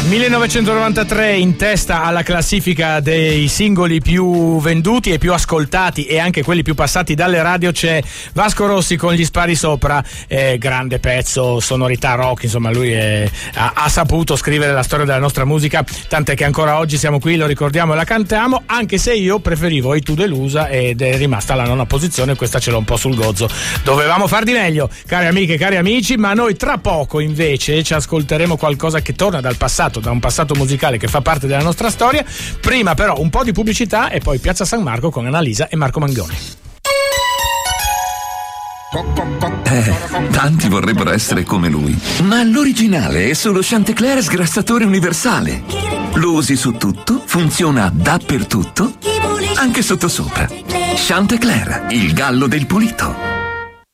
1993 in testa alla classifica dei singoli più venduti e più ascoltati e anche quelli più passati dalle radio c'è Vasco Rossi con Gli spari sopra, grande pezzo, sonorità rock, insomma lui ha saputo scrivere la storia della nostra musica, tant'è che ancora oggi siamo qui, lo ricordiamo e la cantiamo, anche se io preferivo I Tu Delusa ed è rimasta alla nona posizione, questa ce l'ho un po' sul gozzo, dovevamo far di meglio, cari amiche e cari amici, ma noi tra poco invece ci ascolteremo qualcosa che torna dal passato, da un passato musicale che fa parte della nostra storia. Prima però un po' di pubblicità e poi Piazza San Marco con Annalisa e Marco Mangoni. Tanti vorrebbero essere come lui, ma l'originale è solo Chantecler sgrassatore universale. Lo usi su tutto, funziona dappertutto, anche sottosopra. Chantecler, il gallo del pulito.